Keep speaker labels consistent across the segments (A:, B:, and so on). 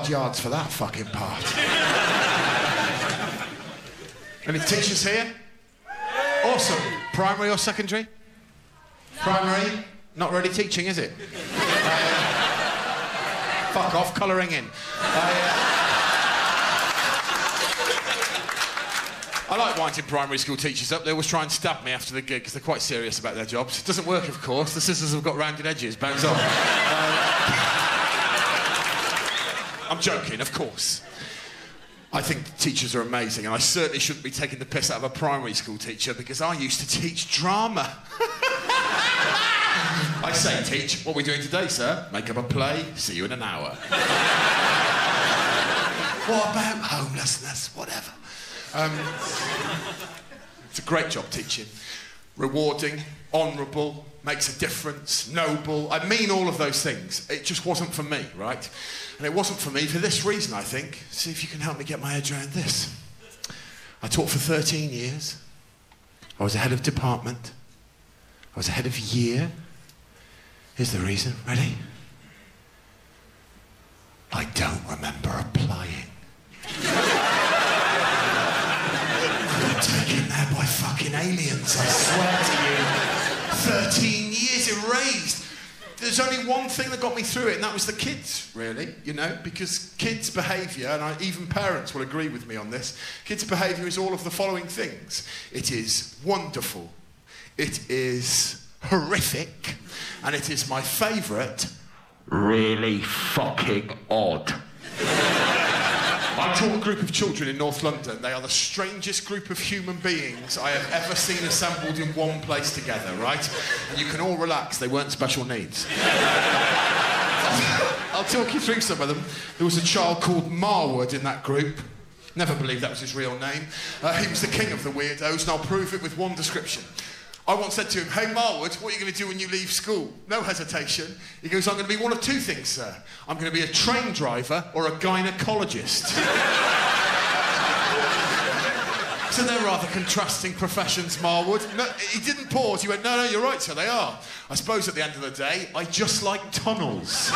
A: hard yards for that fucking part. Any teachers here? Awesome. Primary or secondary? Primary? Not really teaching, is it? Fuck off, colouring in. I like winding primary school teachers up. They always try and stab me after the gig because they're quite serious about their jobs. It doesn't work, of course. The scissors have got rounded edges. Bounce off. I'm joking, of course. I think teachers are amazing, and I certainly shouldn't be taking the piss out of a primary school teacher because I used to teach drama. I say, teach, what are we doing today, sir? Make up a play, see you in an hour. What about homelessness? Whatever. It's a great job teaching. Rewarding, honourable, makes a difference, noble. I mean all of those things. It just wasn't for me, right? And it wasn't for me for this reason, I think. See if you can help me get my head around this. I taught for 13 years. I was a head of department. I was a head of year. Here's the reason. Ready? I don't remember applying. Taken there by fucking aliens, I swear to you. 13 years erased. There's only one thing that got me through it, and that was the kids, really, you know, because kids' behaviour, and even parents will agree with me on this, kids' behaviour is all of the following things. It is wonderful, it is horrific, and it is my favourite, really fucking odd. I taught a group of children in North London. They are the strangest group of human beings I have ever seen assembled in one place together, right? And you can all relax, they weren't special needs. I'll talk you through some of them. There was a child called Marwood in that group. Never believed that was his real name. He was the king of the weirdos, and I'll prove it with one description. I once said to him, "Hey Marwood, what are you going to do when you leave school?" No hesitation. He goes, "I'm going to be one of two things, sir. I'm going to be a train driver or a gynaecologist." So they're rather contrasting professions, Marwood. No, he didn't pause. He went, no, you're right, sir, they are. I suppose at the end of the day, I just like tunnels.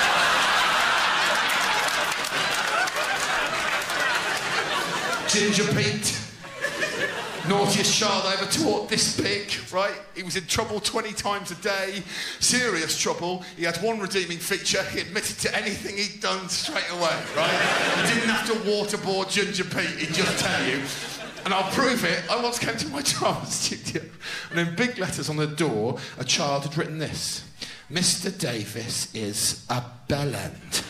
A: Ginger Pete. Naughtiest child I ever taught, this big, right? He was in trouble 20 times a day, serious trouble. He had one redeeming feature, he admitted to anything he'd done straight away, right? He didn't have to waterboard Ginger Pete, he'd just tell you. And I'll prove it. I once came to my drama studio, and in big letters on the door, a child had written this: "Mr. Davis is a bellend."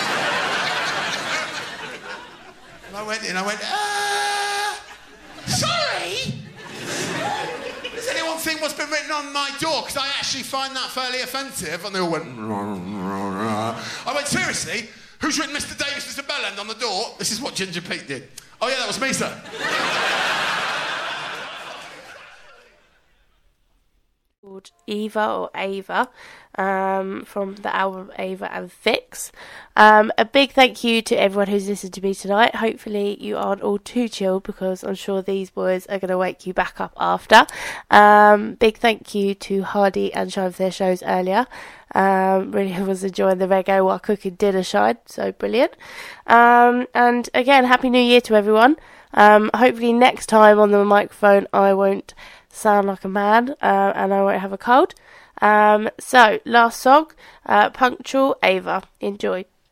A: And I went in, sorry? Does anyone think what's been written on my door? Because I actually find that fairly offensive. And they all went... I went, seriously? Who's written Mr. Davis is a bellend on the door? This is what Ginger Pete did. Oh yeah, that was me, sir.
B: Called Eva or Ava, from the album Ava and Fix. A big thank you to everyone who's listened to me tonight. Hopefully you aren't all too chilled, because I'm sure these boys are going to wake you back up after. Big thank you to Hardy and Shine for their shows earlier. Really was enjoying the reggae while cooking dinner, Shine, so brilliant. And again, Happy New Year to everyone. Hopefully next time on the microphone I won't sound like a man, and I won't have a cold. So, last song, Punctual, Ava. Enjoy.